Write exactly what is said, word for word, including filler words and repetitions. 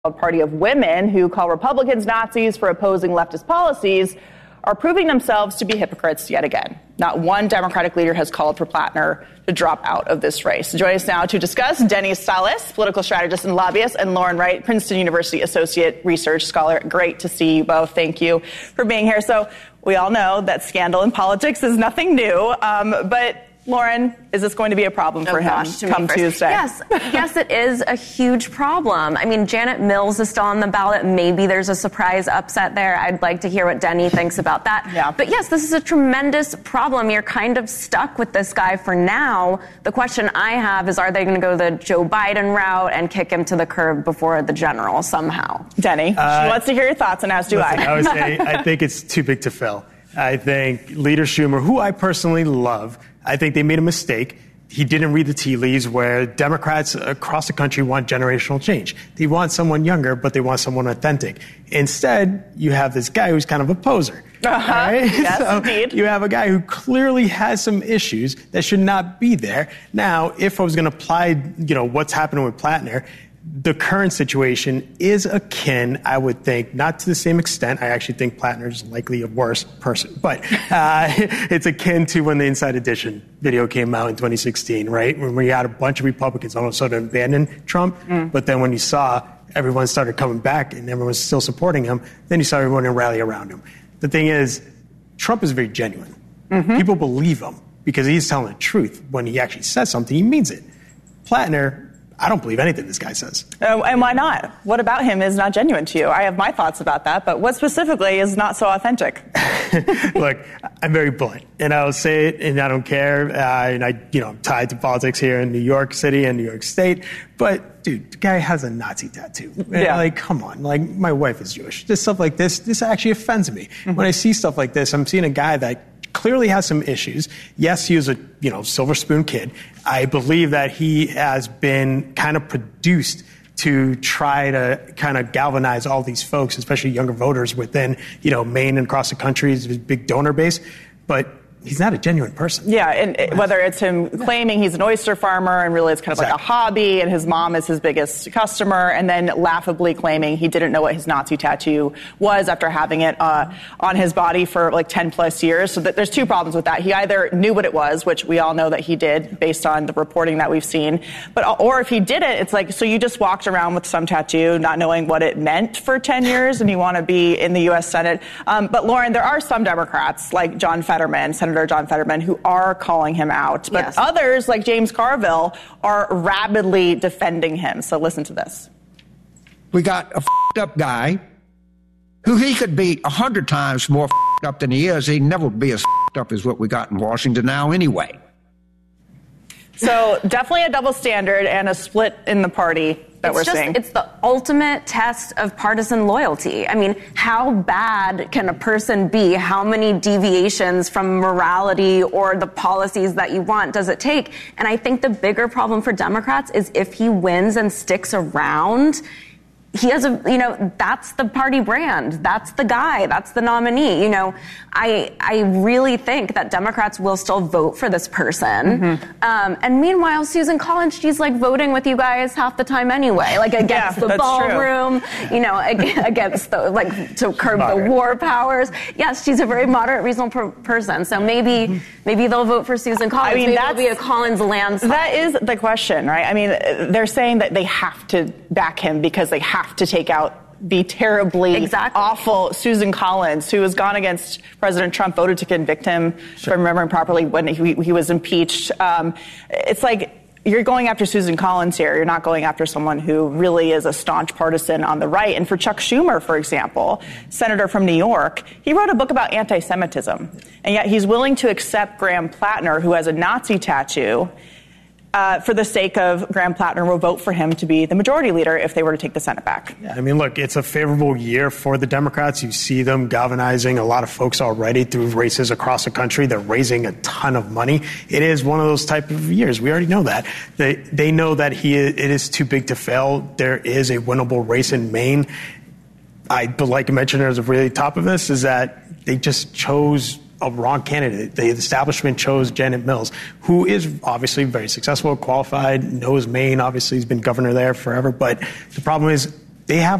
party of women who call Republicans Nazis for opposing leftist policies are proving themselves to be hypocrites yet again. Not one Democratic leader has called for Plattner to drop out of this race. Join us now to discuss Denny Salas, political strategist and lobbyist, and Lauren Wright, Princeton University Associate Research Scholar. Great to see you both. Thank you for being here. So we all know that scandal in politics is nothing new, um, but Lauren, is this going to be a problem for oh, him gosh, come Tuesday? Yes, yes, it is a huge problem. I mean, Janet Mills is still on the ballot. Maybe there's a surprise upset there. I'd like to hear what Denny thinks about that. Yeah. But yes, this is a tremendous problem. You're kind of stuck with this guy for now. The question I have is, are they going to go the Joe Biden route and kick him to the curb before the general somehow? Denny, uh, she wants to hear your thoughts, and as do listen, I. I would say I think it's too big to fail. I think Leader Schumer, who I personally love, I think they made a mistake. He didn't read the tea leaves where Democrats across the country want generational change. They want someone younger, but they want someone authentic. Instead, you have this guy who's kind of a poser. Uh-huh. Right? Yes, so indeed. You have a guy who clearly has some issues that should not be there. Now, if I was going to apply, you know, what's happening with Plattner, the current situation is akin, I would think, not to the same extent. I actually think Plattner is likely a worse person, but uh, it's akin to when the Inside Edition video came out in twenty sixteen, right? When we had a bunch of Republicans all of a sudden abandon Trump, mm. but then when you saw everyone started coming back and everyone was still supporting him, then you saw everyone rally around him. The thing is, Trump is very genuine. Mm-hmm. People believe him because he's telling the truth. When he actually says something, he means it. Plattner, I don't believe anything this guy says. Uh, and why not? What about him is not genuine to you? I have my thoughts about that, but what specifically is not so authentic? Look, I'm very blunt, and I'll say it, and I don't care. Uh, and I, you know, I'm tied to politics here in New York City and New York State. But, dude, the guy has a Nazi tattoo. Yeah. Like, come on. Like, my wife is Jewish. This stuff like this, this actually offends me. Mm-hmm. When I see stuff like this, I'm seeing a guy that clearly has some issues. Yes, he was a, you know, silver spoon kid. I believe that he has been kind of produced to try to kind of galvanize all these folks, especially younger voters within, you know, Maine and across the country. He's a big donor base. But he's not a genuine person. Yeah, and it, whether it's him claiming he's an oyster farmer and really it's kind of exactly. like a hobby and his mom is his biggest customer, and then laughably claiming he didn't know what his Nazi tattoo was after having it uh, on his body for like ten plus years. So that there's two problems with that. He either knew what it was, which we all know that he did based on the reporting that we've seen, but or if he didn't, it's like, so you just walked around with some tattoo not knowing what it meant for ten years and you want to be in the U S Senate. Um, but Lauren, there are some Democrats like John Fetterman, Senator John Fetterman, who are calling him out. But yes. others, like James Carville, are rabidly defending him. So listen to this. We got a f***ed up guy who he could be a hundred times more f***ed up than he is. He'd never be as f***ed up as what we got in Washington now anyway. So definitely a double standard and a split in the party that it's we're just, seeing. It's the ultimate test of partisan loyalty. I mean, how bad can a person be? How many deviations from morality or the policies that you want does it take? And I think the bigger problem for Democrats is if he wins and sticks around, he has a, you know, that's the party brand. That's the guy. That's the nominee. You know, I I really think that Democrats will still vote for this person. Mm-hmm. Um, and meanwhile, Susan Collins, she's like voting with you guys half the time anyway, like against yeah, the ballroom, you know, against the, like to curb moderate. the war powers. Yes, she's a very moderate, reasonable per- person. So maybe mm-hmm. maybe they'll vote for Susan Collins. I mean, maybe that's, it'll be a Collins landslide. That is the question, right? I mean, they're saying that they have to back him because they have to take out the terribly exactly. awful Susan Collins, who has gone against President Trump, voted to convict him, sure. if I'm remembering properly, when he, he was impeached. Um, it's like you're going after Susan Collins here. You're not going after someone who really is a staunch partisan on the right. And for Chuck Schumer, for example, senator from New York, he wrote a book about anti-Semitism. And yet he's willing to accept Graham Plattner, who has a Nazi tattoo, Uh, for the sake of Graham Plattner, will vote for him to be the majority leader if they were to take the Senate back. Yeah, I mean, look, it's a favorable year for the Democrats. You see them galvanizing a lot of folks already through races across the country. They're raising a ton of money. It is one of those type of years. We already know that. They, they know that he it is too big to fail. There is a winnable race in Maine. I, but like I mentioned at the really top of this, is that they just chose a wrong candidate. The establishment chose Janet Mills, who is obviously very successful, qualified, knows Maine. Obviously, he's been governor there forever. But the problem is they have